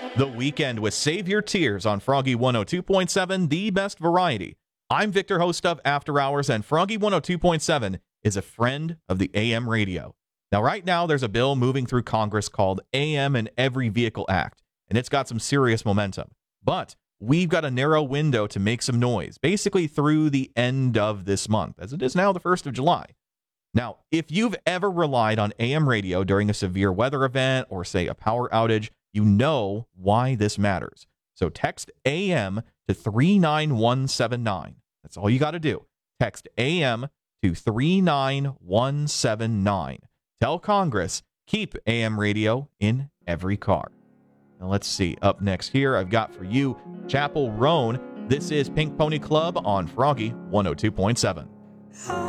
The Weekend with Save Your Tears on Froggy 102.7, the best variety. I'm Victor, host of After Hours, and Froggy 102.7 is a friend of the AM radio. Now, right now, there's a bill moving through Congress called AM and Every Vehicle Act, and it's got some serious momentum. But we've got a narrow window to make some noise, basically through the end of this month, as it is now the 1st of July. Now, if you've ever relied on AM radio during a severe weather event or, say, a power outage, you know why this matters. So text AM to 39179. That's all you got to do. Text AM to 39179. Tell Congress, keep AM radio in every car. Now let's see. Up next here, I've got for you Chapel Roan. This is Pink Pony Club on Froggy 102.7.